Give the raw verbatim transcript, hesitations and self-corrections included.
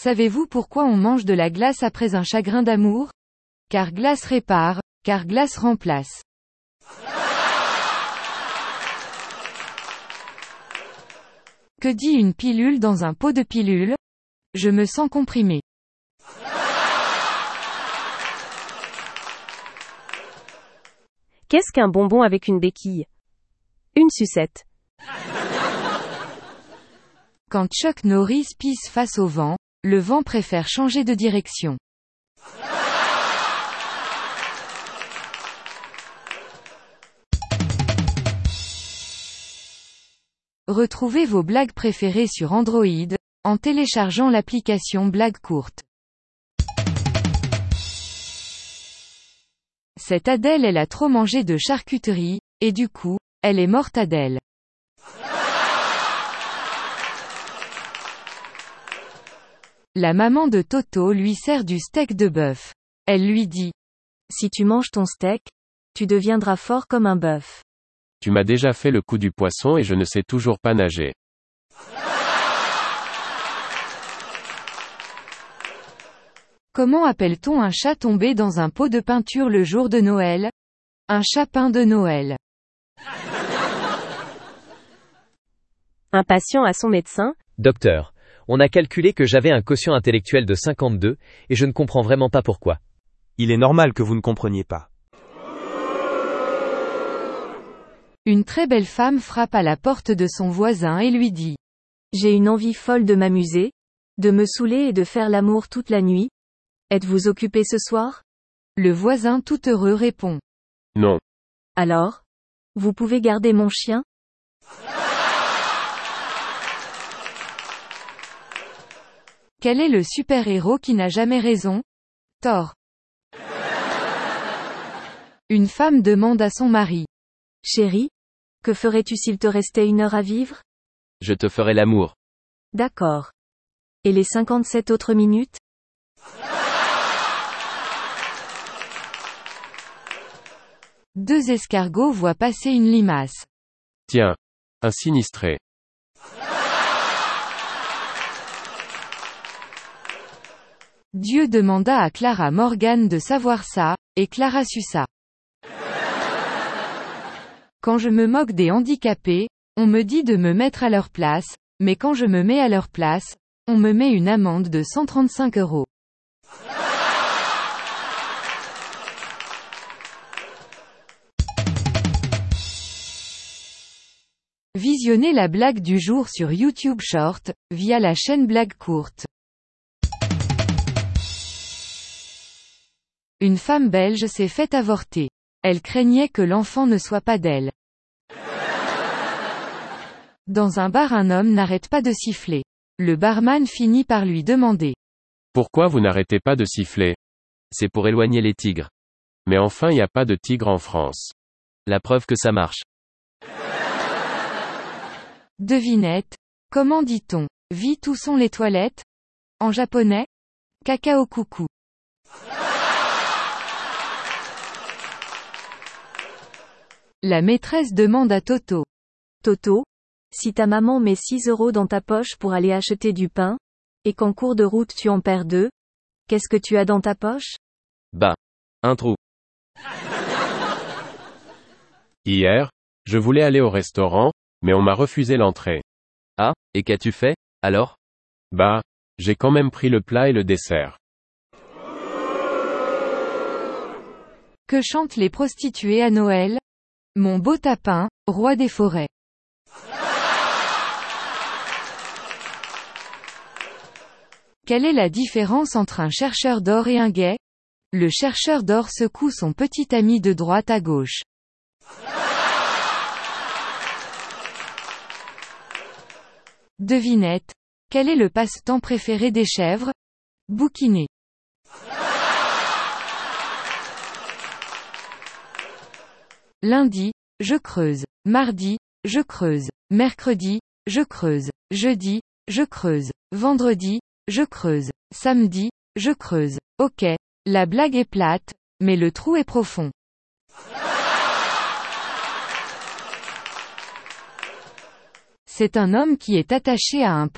Savez-vous pourquoi on mange de la glace après un chagrin d'amour? Car glace répare, car glace remplace. Que dit une pilule dans un pot de pilule? Je me sens comprimé. Qu'est-ce qu'un bonbon avec une béquille? Une sucette. Quand Chuck Norris pisse face au vent, le vent préfère changer de direction. Retrouvez vos blagues préférées sur Android, en téléchargeant l'application Blagues courtes. Cette Adèle elle a trop mangé de charcuterie, et du coup, elle est morte Adèle. La maman de Toto lui sert du steak de bœuf. Elle lui dit: Si tu manges ton steak, tu deviendras fort comme un bœuf. Tu m'as déjà fait le coup du poisson et je ne sais toujours pas nager. Comment appelle-t-on un chat tombé dans un pot de peinture le jour de Noël? Un chapin de Noël. Un patient à son médecin: Docteur, on a calculé que j'avais un quotient intellectuel de cinquante-deux, et je ne comprends vraiment pas pourquoi. Il est normal que vous ne compreniez pas. Une très belle femme frappe à la porte de son voisin et lui dit: J'ai une envie folle de m'amuser, de me saouler et de faire l'amour toute la nuit. Êtes-vous occupé ce soir? Le voisin tout heureux répond: Non. Alors? Vous pouvez garder mon chien? Quel est le super-héros qui n'a jamais raison? Thor. Une femme demande à son mari: Chérie, que ferais-tu s'il te restait une heure à vivre? Je te ferai l'amour. D'accord. Et les cinquante-sept autres minutes? Deux escargots voient passer une limace. Tiens. Un sinistré. Dieu demanda à Clara Morgan de savoir ça, et Clara sut ça. Quand je me moque des handicapés, on me dit de me mettre à leur place, mais quand je me mets à leur place, on me met une amende de cent trente-cinq euros. Visionnez la blague du jour sur YouTube Short, via la chaîne Blagues courtes. Une femme belge s'est fait avorter. Elle craignait que l'enfant ne soit pas d'elle. Dans un bar, un homme n'arrête pas de siffler. Le barman finit par lui demander: Pourquoi vous n'arrêtez pas de siffler? C'est pour éloigner les tigres. Mais enfin il n'y a pas de tigre en France. La preuve que ça marche. Devinette. Comment dit-on vite où sont les toilettes? En japonais? Cacao coucou. La maîtresse demande à Toto: Toto, si ta maman met six euros dans ta poche pour aller acheter du pain, et qu'en cours de route tu en perds deux, qu'est-ce que tu as dans ta poche? Bah. Un trou. Hier, je voulais aller au restaurant, mais on m'a refusé l'entrée. Ah, et qu'as-tu fait, alors? Bah, j'ai quand même pris le plat et le dessert. Que chantent les prostituées à Noël? Mon beau tapin, roi des forêts. Quelle est la différence entre un chercheur d'or et un gay? Le chercheur d'or secoue son petit ami de droite à gauche. Devinette. Quel est le passe-temps préféré des chèvres? Bouquiner. Lundi, je creuse. Mardi, je creuse. Mercredi, je creuse. Jeudi, je creuse. Vendredi, je creuse. Samedi, je creuse. Ok. La blague est plate, mais le trou est profond. C'est un homme qui est attaché à un